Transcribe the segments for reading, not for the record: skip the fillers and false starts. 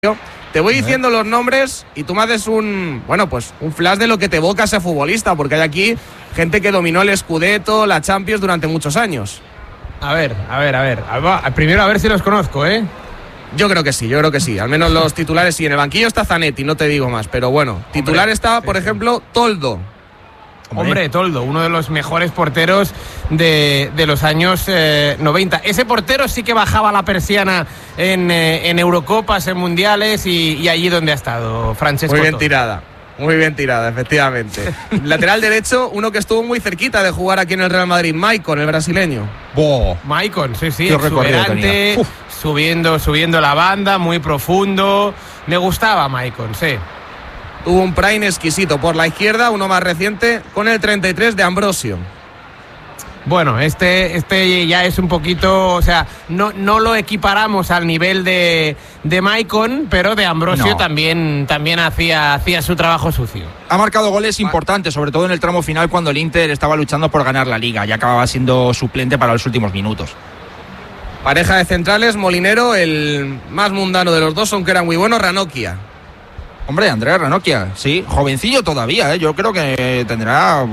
Te voy diciendo los nombres y tú me haces un flash de lo que te evoca ese futbolista, porque hay aquí gente que dominó el Scudetto, la Champions durante muchos años. A ver. Primero a ver si los conozco, ¿eh? Yo creo que sí. Al menos los titulares sí. En el banquillo está Zanetti, no te digo más, pero bueno. Titular está, por ejemplo, Toldo. Hombre, Toldo, uno de los mejores porteros de los años 90. Ese portero sí que bajaba la persiana en Eurocopas, en Mundiales y allí donde ha estado Francesco. Muy bien tirada, efectivamente. Lateral derecho, uno que estuvo muy cerquita de jugar aquí en el Real Madrid, Maicon, el brasileño. Maicon, sí, exuberante, subiendo la banda, muy profundo. Me gustaba Maicon, sí. Tuvo un prime exquisito por la izquierda, uno más reciente, con el 33 de Ambrosio. Bueno, este ya es un poquito, o sea, no lo equiparamos al nivel de Maicon, pero de Ambrosio también hacía su trabajo sucio. Ha marcado goles importantes, sobre todo en el tramo final cuando el Inter estaba luchando por ganar la Liga y acababa siendo suplente para los últimos minutos. Pareja de centrales, Molinero, el más mundano de los dos, aunque era muy bueno, Ranocchia. Hombre, Andrea Ranocchia, sí, jovencillo todavía, yo creo que tendrá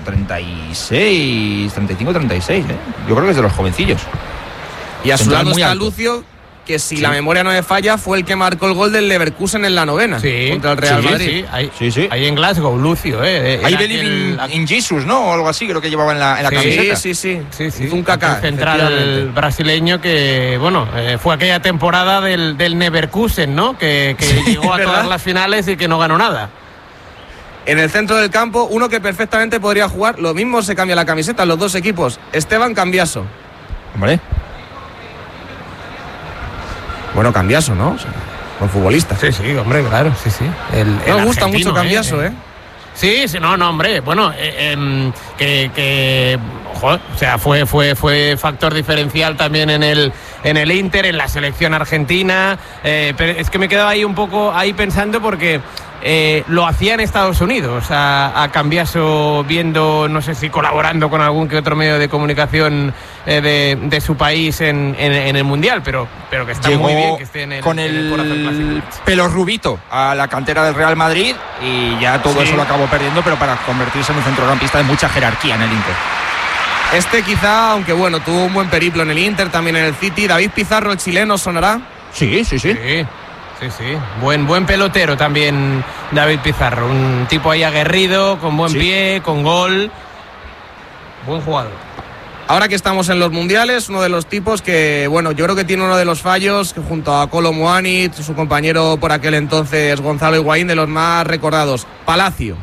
36, 35, 36, yo creo que es de los jovencillos. Y a su lado está Lucio, que si la memoria no me falla, fue el que marcó el gol del Leverkusen en la novena contra el Real Madrid. Sí. Ahí en Glasgow, Lucio. Ahí Believe in Jesus, ¿no? O algo así, creo que llevaba en la camiseta. Sí. Un cacá. Central brasileño que, fue aquella temporada del Leverkusen, ¿no? Que llegó a todas las finales y que no ganó nada. En el centro del campo, uno que perfectamente podría jugar, lo mismo se cambia la camiseta, los dos equipos, Esteban Cambiaso. Hombre. Bueno, Cambiaso, ¿no? O sea, buen futbolista. Sí, hombre, claro, sí. Nos gusta mucho Cambiaso, Sí, no, hombre, bueno, fue factor diferencial también en el Inter, en la selección argentina, pero es que me quedaba ahí un poco pensando porque lo hacía en Estados Unidos, a Cambiaso viendo, no sé si colaborando con algún que otro medio de comunicación de su país en el Mundial, pero que está llegó muy bien que esté en el Corazón Clásico. Pelo rubito a la cantera del Real Madrid y ya todo eso lo acabó perdiendo, pero para convertirse en un centrocampista de mucha jerarquía en el Inter. Quizá, aunque tuvo un buen periplo en el Inter, también en el City. David Pizarro, el chileno, ¿sonará? Sí. Sí. Buen pelotero también David Pizarro, un tipo ahí aguerrido, con buen pie, con gol, buen jugador. Ahora que estamos en los mundiales, uno de los tipos que, yo creo que tiene uno de los fallos, que junto a Kolo Muani, su compañero por aquel entonces Gonzalo Higuaín, de los más recordados, Palacio.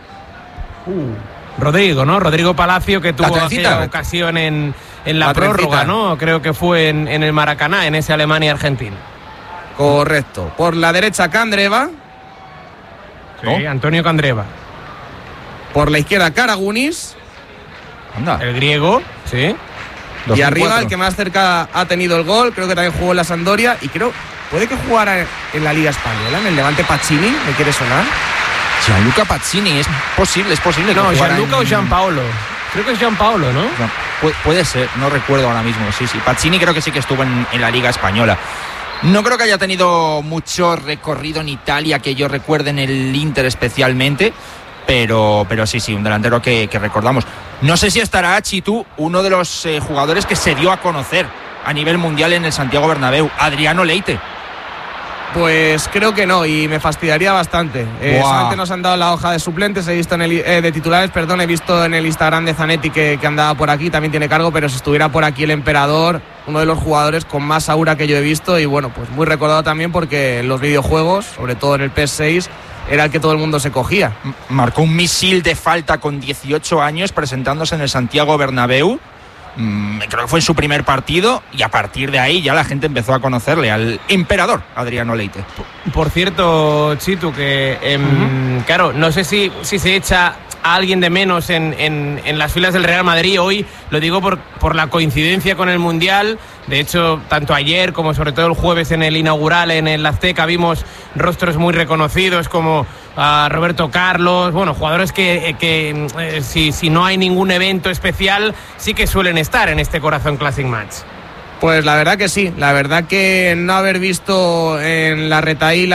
Rodrigo Palacio, que tuvo aquella ocasión en la prórroga, ¿no? Creo que fue en el Maracaná, en ese Alemania-Argentina. Correcto. Por la derecha, Candreva. Sí, Antonio Candreva. Por la izquierda, Karagunis. Anda. El griego, sí. 2004. Y arriba, el que más cerca ha tenido el gol, creo que también jugó en la Sampdoria y puede que jugara en la Liga Española, en el Levante Pacini, ¿me quiere sonar? Gianluca Pacini, es posible. No, Gianluca o Gianpaolo. Creo que es Gianpaolo, ¿no? Puede ser, no recuerdo ahora mismo, sí. Pacini creo que sí que estuvo en la Liga Española. No creo que haya tenido mucho recorrido en Italia que yo recuerde, en el Inter especialmente, pero sí, un delantero que recordamos. No sé si estará, Chitu, uno de los jugadores que se dio a conocer a nivel mundial en el Santiago Bernabéu, Adriano Leite. Pues creo que no, y me fastidiaría bastante. Solamente nos han dado la hoja de suplentes, he visto de titulares, he visto en el Instagram de Zanetti que andaba por aquí, también tiene cargo, pero si estuviera por aquí el Emperador, uno de los jugadores con más aura que yo he visto, y pues muy recordado también porque en los videojuegos, sobre todo en el PS6, era el que todo el mundo se cogía. Marcó un misil de falta con 18 años presentándose en el Santiago Bernabéu. Creo que fue en su primer partido y a partir de ahí ya la gente empezó a conocerle al Emperador Adriano Leite. Por cierto, Chitu, que claro, no sé si se echa a alguien de menos en las filas del Real Madrid hoy, lo digo por la coincidencia con el Mundial. De hecho, tanto ayer como sobre todo el jueves en el inaugural en el Azteca vimos rostros muy reconocidos como a Roberto Carlos, jugadores que si no hay ningún evento especial sí que suelen estar en este Corazón Classic Match. Pues la verdad que sí, la verdad que no haber visto en la retaíla